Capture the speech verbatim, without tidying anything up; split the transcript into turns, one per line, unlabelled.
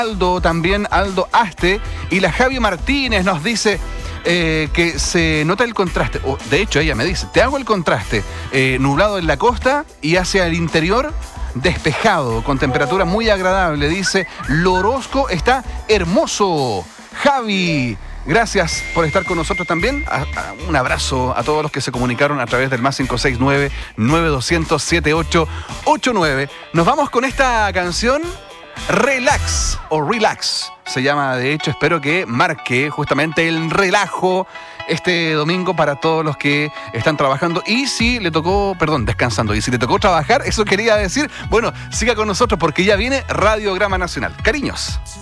Aldo, también Aldo Aste, y la Javi Martínez nos dice eh, que se nota el contraste. Oh, de hecho, ella me dice, te hago el contraste, eh, nublado en la costa y hacia el interior, despejado, con temperatura muy agradable. Dice, Lorosco está hermoso. Javi, gracias por estar con nosotros también. A, a, un abrazo a todos los que se comunicaron a través del más cinco seis nueve, nueve dos cero cero, siete ocho ocho nueve. Nos vamos con esta canción, Relax o Relax se llama. De hecho, espero que marque justamente el relajo este domingo para todos los que están trabajando. Y si le tocó, perdón, descansando. Y si le tocó trabajar, eso quería decir, bueno, siga con nosotros porque ya viene Radiograma Nacional. Cariños.